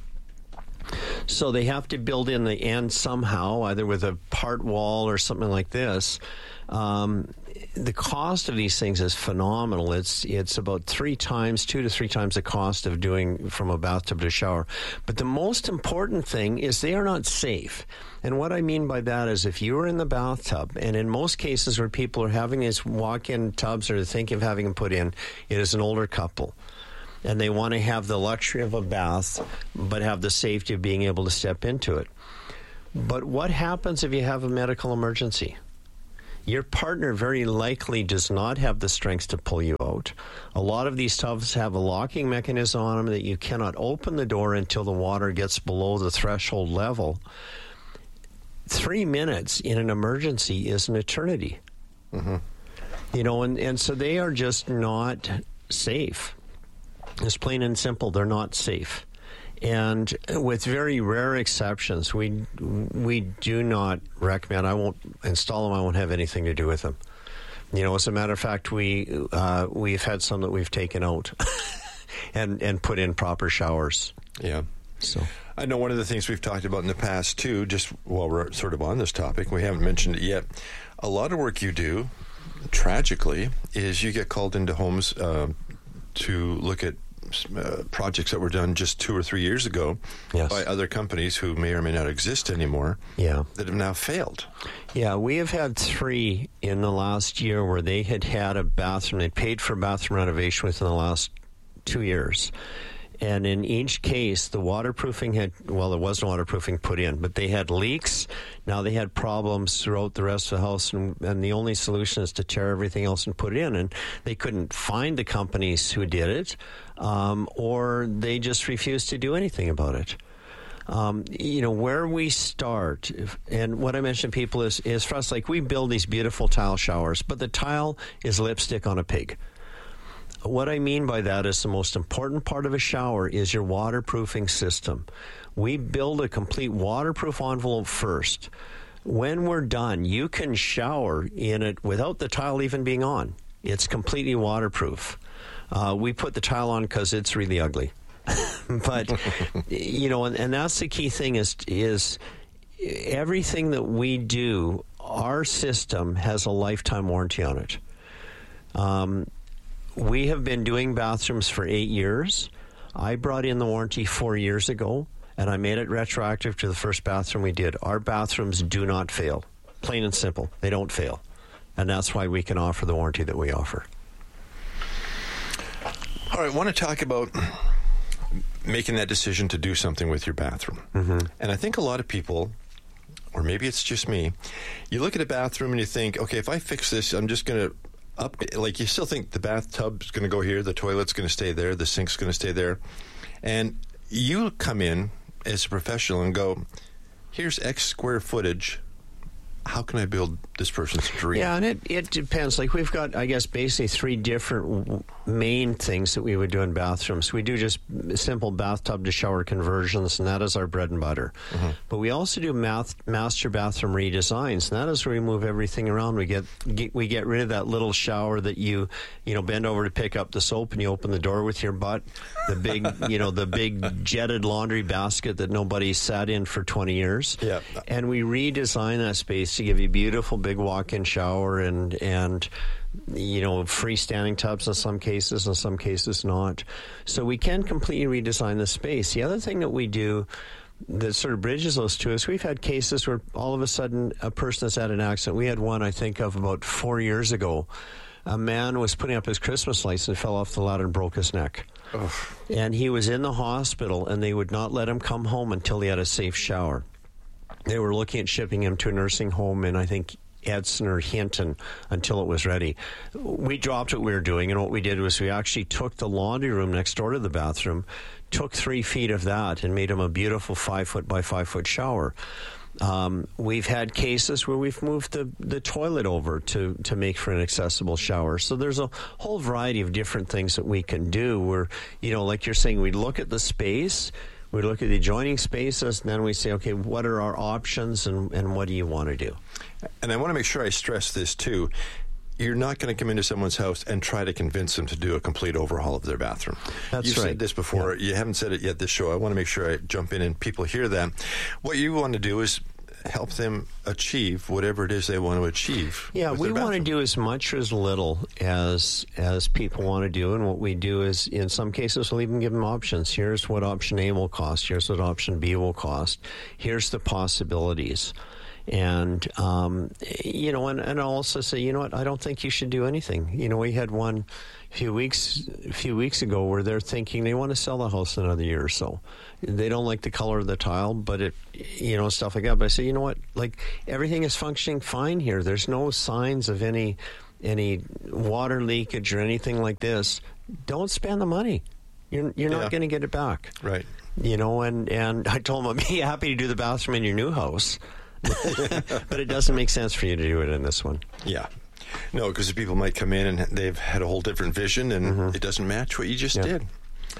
So they have to build in the end somehow, either with a part wall or something like this. Um, the cost of these things is phenomenal. It's it's about three times, two to three times the cost of doing from a bathtub to a shower. But the most important thing is they are not safe. And what I mean by that is if you are in the bathtub, and in most cases where people are having these walk-in tubs or thinking of having them put in, it is an older couple. And they want to have the luxury of a bath, but have the safety of being able to step into it. But what happens if you have a medical emergency? Your partner very likely does not have the strength to pull you out. A lot of these tubs have a locking mechanism on them that you cannot open the door until the water gets below the threshold level. Three minutes in an emergency is an eternity. Mm-hmm. You know, and, and so they are just not safe. It's plain and simple. They're not safe. And with very rare exceptions, we we do not recommend. I won't install them. I won't have anything to do with them. You know, as a matter of fact, we uh, we've had some that we've taken out and and put in proper showers. Yeah. So I know one of the things we've talked about in the past too. Just while we're sort of on this topic, we haven't mentioned it yet. A lot of work you do, tragically, is you get called into homes uh, to look at Uh, projects that were done just two or three years ago yes. by other companies who may or may not exist anymore yeah. that have now failed. Yeah, we have had three in the last year where they had had a bathroom. They paid for bathroom renovation within the last two years. And in each case, the waterproofing had, well, there was no waterproofing put in, but they had leaks. Now they had problems throughout the rest of the house, and, and the only solution is to tear everything else and put it in. And they couldn't find the companies who did it, um, or they just refused to do anything about it. Um, you know, where we start, if, and what I mentioned to people is, is for us, like we build these beautiful tile showers, but the tile is lipstick on a pig. What I mean by that is the most important part of a shower is your waterproofing system. We build a complete waterproof envelope first. When we're done, you can shower in it without the tile even being on. It's completely waterproof. Uh, we put the tile on because it's really ugly. But, you know, and, and that's the key thing is, is everything that we do, our system has a lifetime warranty on it. Um, We have been doing bathrooms for eight years. I brought in the warranty four years ago, and I made it retroactive to the first bathroom we did. Our bathrooms do not fail. Plain and simple. They don't fail. And that's why we can offer the warranty that we offer. All right, I want to talk about making that decision to do something with your bathroom. Mm-hmm. And I think a lot of people, or maybe it's just me, you look at a bathroom and you think, okay, if I fix this, I'm just going to up, like you still think the bathtub's going to go here, the toilet's going to stay there, the sink's going to stay there. And you come in as a professional and go, here's X square footage. How can I build this person's dream? Yeah, and it, it depends. Like we've got, I guess, basically three different w- main things that we would do in bathrooms. We do just simple bathtub to shower conversions, and that is our bread and butter. Mm-hmm. But we also do math, master bathroom redesigns, and that is where we move everything around. We get, get we get rid of that little shower that you you know bend over to pick up the soap, and you open the door with your butt. The big you know the big jetted laundry basket that nobody sat in for twenty years. Yeah, and we redesign that space to give you a beautiful big walk-in shower and and you know freestanding tubs in some cases, in some cases not. So we can completely redesign the space. The other thing that we do that sort of bridges those two is we've had cases where all of a sudden a person has had an accident. We had one I think of about four years ago. A man was putting up his Christmas lights and fell off the ladder and broke his neck. Ugh. And he was in the hospital, and they would not let him come home until he had a safe shower. They were looking at shipping him to a nursing home in, I think, Edson or Hinton until it was ready. We dropped what we were doing, and what we did was we actually took the laundry room next door to the bathroom, took three feet of that, and made them a beautiful five foot by five foot shower. Um, we've had cases where we've moved the, the toilet over to, to make for an accessible shower. So there's a whole variety of different things that we can do where, you know, like you're saying, we look at the space, we look at the adjoining spaces, and then we say, okay, what are our options and, and what do you want to do? And I want to make sure I stress this too. You're not going to come into someone's house and try to convince them to do a complete overhaul of their bathroom. That's You've right. said this before. Yeah. You haven't said it yet this show. I want to make sure I jump in and people hear that. What you want to do is help them achieve whatever it is they want to achieve. Yeah, we want to do as much or as little as as people want to do, and what we do is, in some cases, we'll even give them options. Here's what option A will cost. Here's what option B will cost. Here's the possibilities. And, um, you know, and, and I'll also say, you know what, I don't think you should do anything. You know, we had one a few weeks, a few weeks ago where they're thinking they want to sell the house in another year or so. They don't like the color of the tile, but it, you know, stuff like that. But I say, you know what, like everything is functioning fine here. There's no signs of any, any water leakage or anything like this. Don't spend the money. You're, you're not Yeah. going to get it back. Right. You know, and, and I told them I'd be happy to do the bathroom in your new house. But it doesn't make sense for you to do it in this one. Yeah. No, because people might come in and they've had a whole different vision and Mm-hmm. it doesn't match what you just Yeah. did.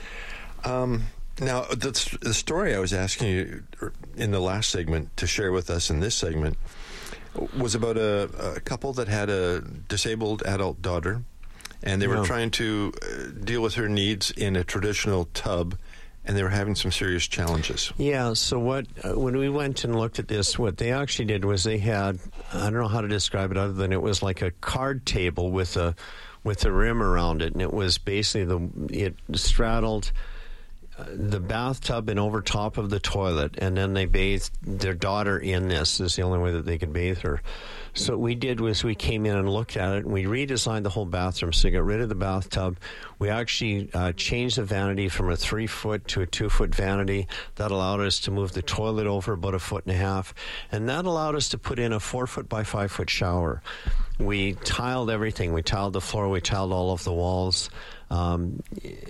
Um, now, the, the story I was asking you in the last segment to share with us in this segment was about a, a couple that had a disabled adult daughter, and they were Yeah. trying to uh, deal with her needs in a traditional tub, and they were having some serious challenges. Yeah, so what, uh, when we went and looked at this, what they actually did was they had, I don't know how to describe it other than it was like a card table with a with a rim around it, and it was basically, the it straddled uh, the bathtub and over top of the toilet, and then they bathed their daughter in this. This is the only way that they could bathe her. So what we did was we came in and looked at it, and we redesigned the whole bathroom. So we got rid of the bathtub. We actually uh, changed the vanity from a three-foot to a two-foot vanity. That allowed us to move the toilet over about a foot and a half, and that allowed us to put in a four-foot by five-foot shower. We tiled everything. We tiled the floor. We tiled all of the walls, um,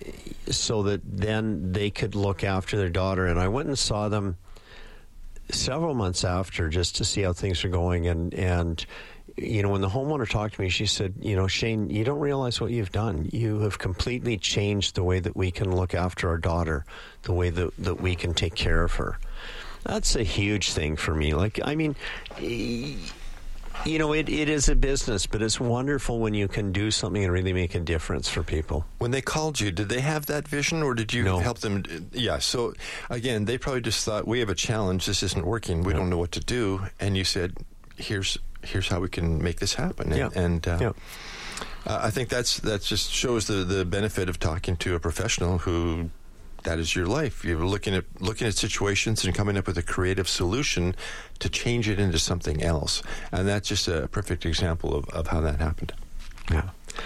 so that then they could look after their daughter. And I went and saw them several months after just to see how things are going. And, and you know, when the homeowner talked to me, she said, you know, Shane, you don't realize what you've done. You have completely changed the way that we can look after our daughter, the way that, that we can take care of her. That's a huge thing for me. Like, I mean, you know, it, it is a business, but it's wonderful when you can do something and really make a difference for people. When they called you, did they have that vision, or did you No. help them? Yeah, so again, they probably just thought, we have a challenge, this isn't working, we Yeah. don't know what to do, and you said, here's here's how we can make this happen. Yeah. And, and uh, Yeah. uh, I think that's that just shows the, the benefit of talking to a professional who, that is your life. You're looking at looking at situations and coming up with a creative solution to change it into something else. And that's just a perfect example of, of how that happened. Yeah.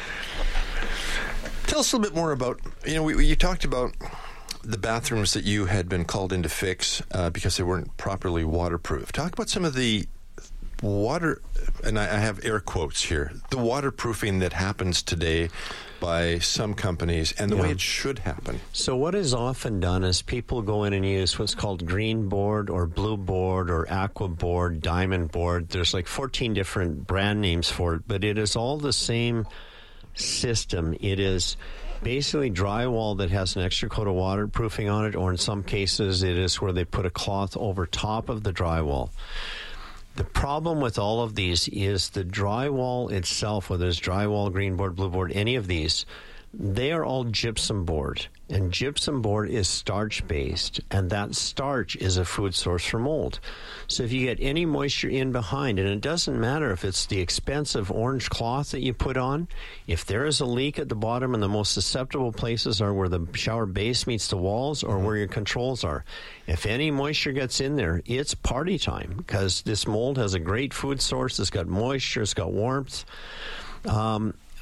Tell us a little bit more about, you know, we, you talked about the bathrooms that you had been called in to fix uh, because they weren't properly waterproof. Talk about some of the water, and I, I have air quotes here, the waterproofing that happens today by some companies and the Yeah. way it should happen. So what is often done is people go in and use what's called green board or blue board or aqua board, diamond board. There's like fourteen different brand names for it, but it is all the same system. It is basically drywall that has an extra coat of waterproofing on it, or in some cases it is where they put a cloth over top of the drywall. The problem with all of these is the drywall itself, whether it's drywall, green board, blue board, any of these, they are all gypsum board. And gypsum board is starch-based, and that starch is a food source for mold. So if you get any moisture in behind, and it doesn't matter if it's the expensive orange cloth that you put on, if there is a leak at the bottom and the most susceptible places are where the shower base meets the walls or where your controls are, if any moisture gets in there, it's party time, because this mold has a great food source. It's got moisture, it's got warmth. Um,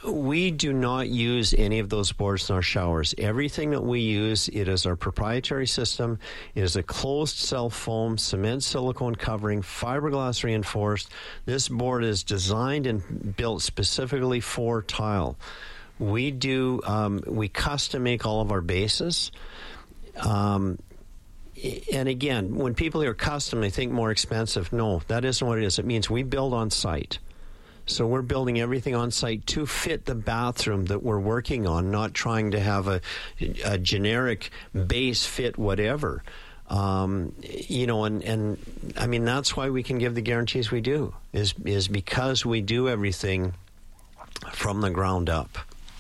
we do not use any of those boards in our showers. Everything that we use, it is our proprietary system. It is a closed cell foam, cement silicone covering, fiberglass reinforced. This board is designed and built specifically for tile. We do, um, we custom make all of our bases. Um, and again, when people hear custom, they think more expensive. No, that isn't what it is. It means we build on site. So we're building everything on site to fit the bathroom that we're working on, not trying to have a, a generic base fit whatever. Um, you know, and, and I mean, that's why we can give the guarantees we do, is is because we do everything from the ground up.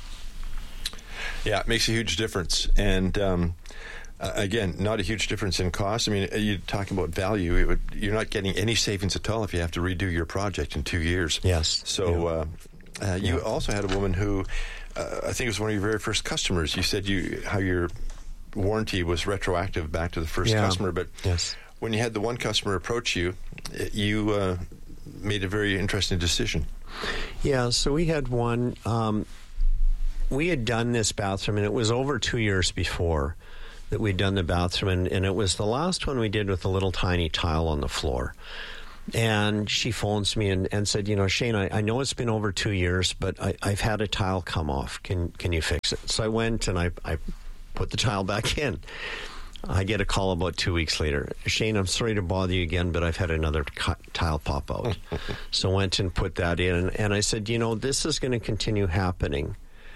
Yeah, it makes a huge difference. And um, uh, again, not a huge difference in cost. I mean, you're talking about value. It would, you're not getting any savings at all if you have to redo your project in two years. Yes. So yeah. uh, uh, you yeah. also had a woman who, uh, I think it was one of your very first customers. You said you how your warranty was retroactive back to the first yeah. customer. But yes. when you had the one customer approach you, you uh, made a very interesting decision. Yeah, so we had one... Um, we had done this bathroom, and it was over two years before that we'd done the bathroom, and, and it was the last one we did with a little tiny tile on the floor. And she phones me and, and said, you know, Shane, I, I know it's been over two years, but I, I've had a tile come off. Can can you fix it? So I went and I, I put the tile back in. I get a call about two weeks later. Shane, I'm sorry to bother you again, but I've had another cu- tile pop out. So I went and put that in, and, and I said, you know, this is going to continue happening.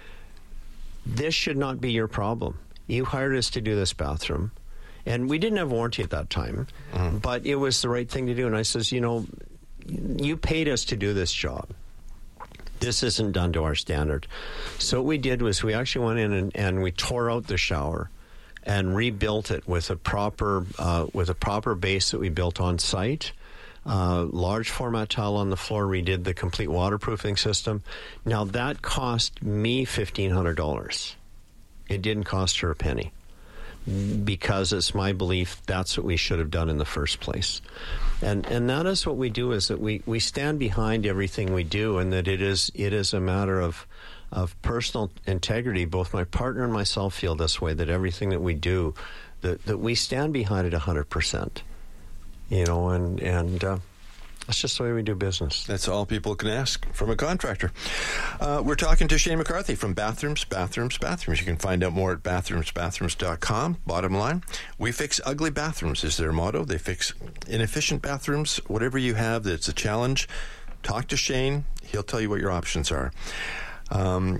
This should not be your problem. You hired us to do this bathroom, and we didn't have warranty at that time, mm. but it was the right thing to do. And I says, you know, you paid us to do this job. This isn't done to our standard. So what we did was we actually went in and, and we tore out the shower and rebuilt it with a proper uh, with a proper base that we built on site. Uh, large format tile on the floor, redid the complete waterproofing system. Now, that cost me fifteen hundred dollars. It didn't cost her a penny, because it's my belief that's what we should have done in the first place. And and that is what we do, is that we, we stand behind everything we do, and that it is it is a matter of of personal integrity. Both my partner and myself feel this way, that everything that we do, that, that we stand behind it one hundred percent. You know, and, and uh, that's just the way we do business. That's all people can ask from a contractor. Uh, we're talking to Shane McCarthy from Bathrooms, Bathrooms, Bathrooms. You can find out more at bathrooms bathrooms dot com. Bottom line, we fix ugly bathrooms is their motto. They fix inefficient bathrooms. Whatever you have that's a challenge, talk to Shane. He'll tell you what your options are. Um,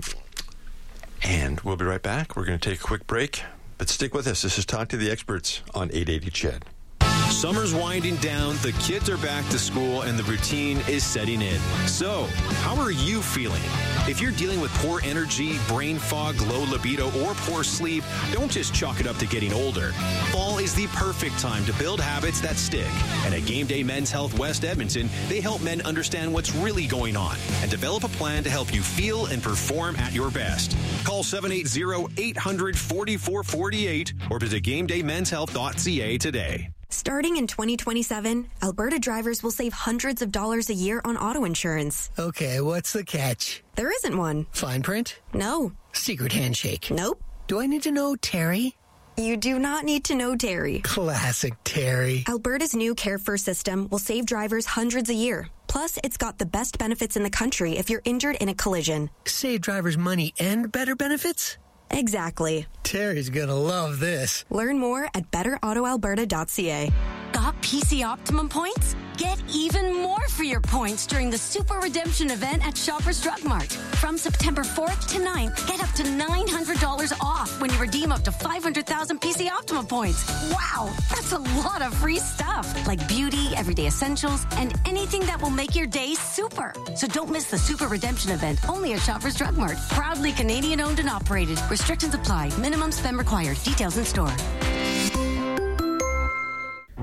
and we'll be right back. We're going to take a quick break, but stick with us. This is Talk to the Experts on eight eighty C H E D. Summer's winding down, the kids are back to school, and the routine is setting in. So, how are you feeling? If you're dealing with poor energy, brain fog, low libido, or poor sleep, don't just chalk it up to getting older. Fall is the perfect time to build habits that stick. And at Game Day Men's Health West Edmonton, they help men understand what's really going on and develop a plan to help you feel and perform at your best. Call seven eight zero, eight hundred, forty-four forty-eight or visit game day men's health dot c a today. Starting in twenty twenty-seven, Alberta drivers will save hundreds of dollars a year on auto insurance. Okay, what's the catch? There isn't one. Fine print? No. Secret handshake? Nope. Do I need to know Terry? You do not need to know Terry. Classic Terry. Alberta's new Care First system will save drivers hundreds a year. Plus, it's got the best benefits in the country if you're injured in a collision. Save drivers money and better benefits? Exactly. Terry's gonna love this. Learn more at better auto alberta dot c a. Got P C Optimum points? Get even more for your points during the Super Redemption event at Shoppers Drug Mart. From September fourth to ninth, get up to nine hundred dollars off when you redeem up to five hundred thousand P C Optimum points. Wow, that's a lot of free stuff, like beauty, everyday essentials, and anything that will make your day super. So don't miss the Super Redemption event, only at Shoppers Drug Mart. Proudly Canadian owned and operated. Restrictions apply. Minimum spend required. Details in store.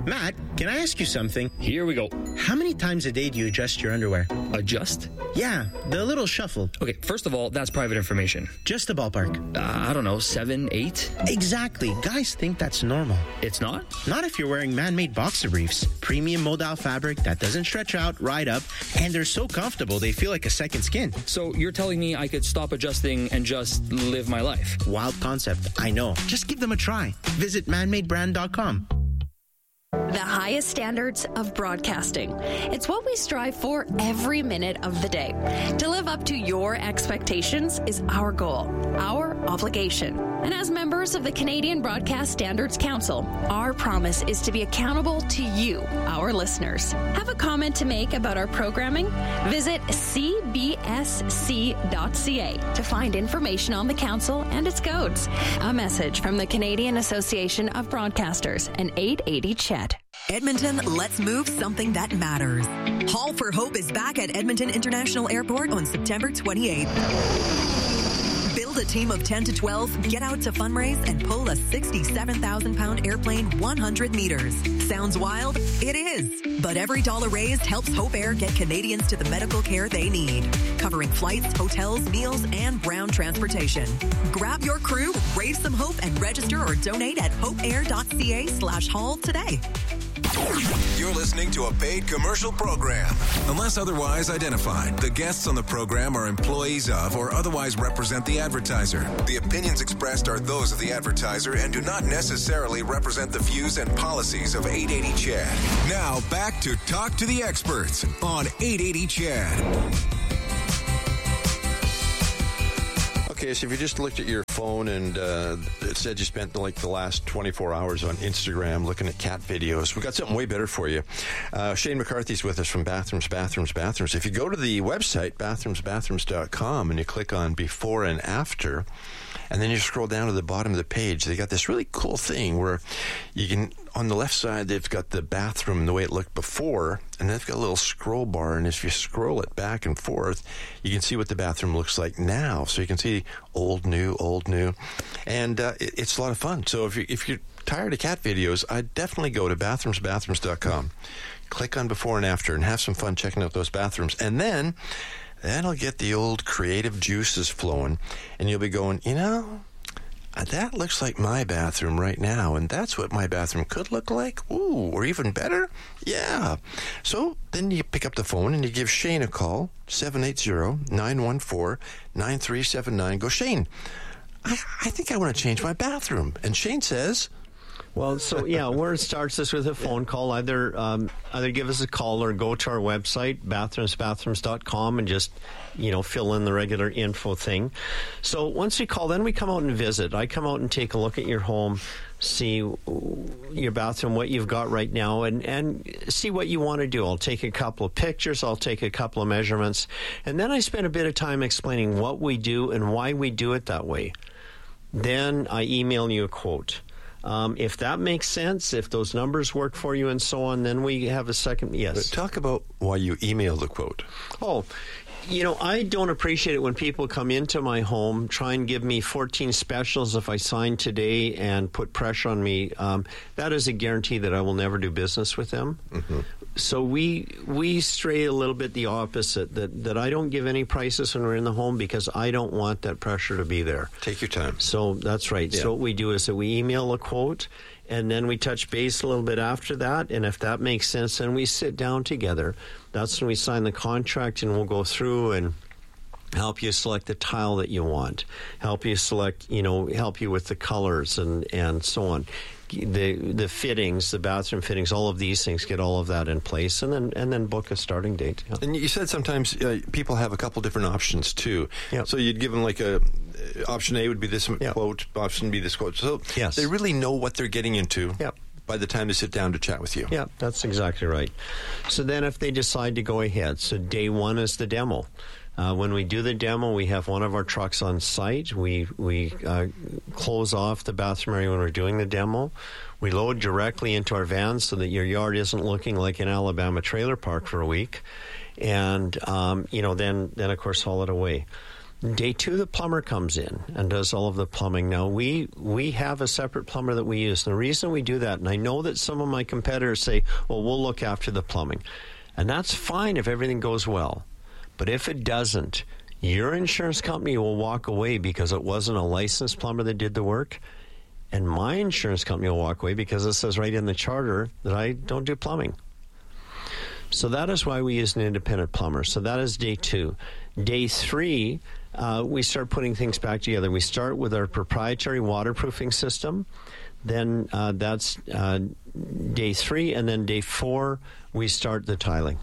Matt, can I ask you something? Here we go. How many times a day do you adjust your underwear? Adjust? Yeah, the little shuffle. Okay, first of all, that's private information. Just a ballpark. Uh, I don't know, seven, eight? Exactly. Guys think that's normal. It's not? Not if you're wearing man-made boxer briefs. Premium modal fabric that doesn't stretch out, ride up, and they're so comfortable they feel like a second skin. So you're telling me I could stop adjusting and just live my life? Wild concept, I know. Just give them a try. Visit man made brand dot com. The highest standards of broadcasting. It's what we strive for every minute of the day. To live up to your expectations is our goal, our obligation. And as members of the Canadian Broadcast Standards Council, our promise is to be accountable to you, our listeners. Have a comment to make about our programming? Visit c b s c dot c a to find information on the council and its codes. A message from the Canadian Association of Broadcasters and eight eighty C H E D. Edmonton, let's move something that matters. Haul for Hope is back at Edmonton International Airport on September twenty-eighth. Build a team of ten to twelve, get out to fundraise, and pull a sixty-seven thousand pound airplane one hundred meters. Sounds wild? It is. But every dollar raised helps Hope Air get Canadians to the medical care they need, covering flights, hotels, meals, and ground transportation. Grab your crew, raise some hope, and register or donate at hopeair.ca slash haul today. You're listening to a paid commercial program. Unless otherwise identified, the guests on the program are employees of or otherwise represent the advertiser. The opinions expressed are those of the advertiser and do not necessarily represent the views and policies of eight eighty C H E D. Now back to Talk to the Experts on eight eighty C H E D. Okay, so if you just looked at your phone and uh, it said you spent like the last twenty-four hours on Instagram looking at cat videos, we got something way better for you. Uh, Shane McCarthy's with us from Bathrooms, Bathrooms, Bathrooms. If you go to the website, bathrooms bathrooms dot com, and you click on before and after, and then you scroll down to the bottom of the page, they got this really cool thing where you can, on the left side, they've got the bathroom the way it looked before, and they've got a little scroll bar, and if you scroll it back and forth, you can see what the bathroom looks like now. So you can see old, new, old, new, and uh, it, it's a lot of fun. So if, you, if you're tired of cat videos, I'd definitely go to bathrooms bathrooms dot com, click on before and after, and have some fun checking out those bathrooms. And then that'll get the old creative juices flowing, and you'll be going, you know, that looks like my bathroom right now, and that's what my bathroom could look like. Ooh, or even better. Yeah. So then you pick up the phone and you give Shane a call, seven eight zero, nine one four, nine three seven nine. Go, Shane, I, I think I want to change my bathroom. And Shane says... Well, so yeah, where it starts is with a phone call. Either um, either give us a call or go to our website, bathrooms bathrooms dot com, and just, you know, fill in the regular info thing. So once we call, then we come out and visit. I come out and take a look at your home, see your bathroom, what you've got right now, and, and see what you want to do. I'll take a couple of pictures, I'll take a couple of measurements, and then I spend a bit of time explaining what we do and why we do it that way. Then I email you a quote. Um, if that makes sense, if those numbers work for you and so on, then we have a second, yes. But talk about why you emailed the quote. Oh, you know, I don't appreciate it when people come into my home, try and give me fourteen specials if I sign today and put pressure on me. Um, that is a guarantee that I will never do business with them. Mm-hmm. So we we stray a little bit the opposite, that, that I don't give any prices when we're in the home because I don't want that pressure to be there. Take your time. So that's right. Yeah. So what we do is that we email a quote, and then we touch base a little bit after that, and if that makes sense, then we sit down together. That's when we sign the contract, and we'll go through and help you select the tile that you want, help you select, you know, help you with the colors and, and so on. The the fittings, the bathroom fittings, all of these things, get all of that in place, and then and then book a starting date. Yeah. And you said sometimes uh, people have a couple different options too. Yep. So you'd give them like a option A would be this yep. quote, option B this quote. So yes. they really know what they're getting into. Yep. By the time they sit down to chat with you. Yeah, that's exactly right. So then if they decide to go ahead, so day one is the demo. Uh, when we do the demo, we have one of our trucks on site. We we uh, close off the bathroom area when we're doing the demo. We load directly into our vans so that your yard isn't looking like an Alabama trailer park for a week. And, um, you know, then, then, of course, haul it away. Day two, the plumber comes in and does all of the plumbing. Now, we we have a separate plumber that we use. And the reason we do that, and I know that some of my competitors say, well, we'll look after the plumbing. And that's fine if everything goes well. But if it doesn't, your insurance company will walk away because it wasn't a licensed plumber that did the work. And my insurance company will walk away because it says right in the charter that I don't do plumbing. So that is why we use an independent plumber. So that is day two. Day three, uh, we start putting things back together. We start with our proprietary waterproofing system. Then uh, that's uh, day three. And then day four, we start the tiling.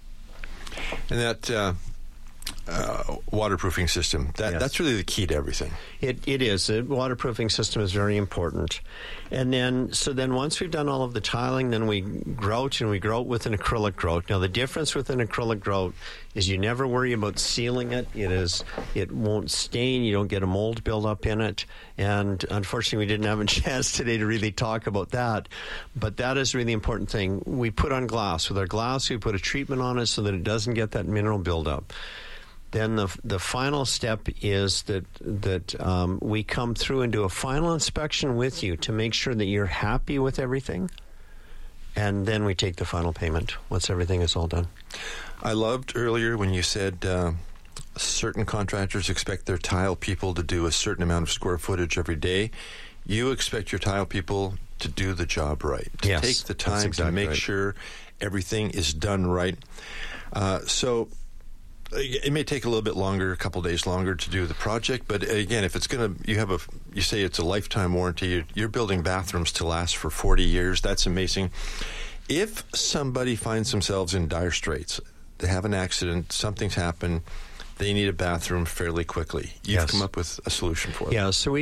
And that uh, uh, waterproofing system, that, yes. that's really the key to everything. It, it is. The waterproofing system is very important. And then, so then once we've done all of the tiling, then we grout, and we grout with an acrylic grout. Now, the difference with an acrylic grout is you never worry about sealing it. It is, it won't stain. You don't get a mold buildup in it. And unfortunately, we didn't have a chance today to really talk about that. But that is really important thing. We put on glass. With our glass, we put a treatment on it so that it doesn't get that mineral buildup. Then the the final step is that that um, we come through and do a final inspection with you to make sure that you're happy with everything, and then we take the final payment once everything is all done. I loved earlier when you said uh, certain contractors expect their tile people to do a certain amount of square footage every day. You expect your tile people to do the job right, to yes, take the time exactly to make right. sure everything is done right. Uh, so. It may take a little bit longer, a couple days longer to do the project, but again, if it's going to, you have a, you say it's a lifetime warranty, you're, you're building bathrooms to last for forty years. That's amazing. If somebody finds themselves in dire straits, they have an accident, something's happened, they need a bathroom fairly quickly, you've yes. come up with a solution for them. Yeah, so we